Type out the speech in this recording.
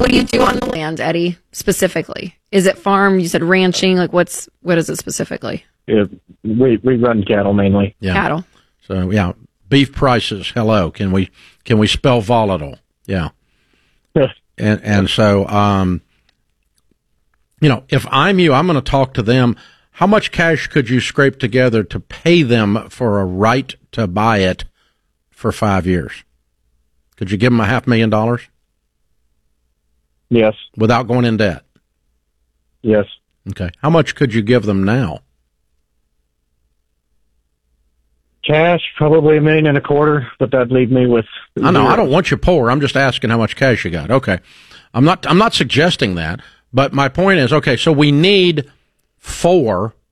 what do you do on the land, Eddie, specifically? Is it farm? You said ranching. Like, what is it specifically? Yeah, we run cattle mainly. Yeah. Cattle. So, yeah, beef prices, hello. Can we spell volatile? Yeah. And so, if I'm you, I'm going to talk to them. How much cash could you scrape together to pay them for a right to buy it for 5 years? Could you give them $500,000? Yes. Without going in debt? Yes. Okay. How much could you give them now? Cash, probably $1.25 million, but that'd leave me with. I know. I don't want you poor. I'm just asking how much cash you got. Okay. I'm not suggesting that, but my point is, okay, so we need 4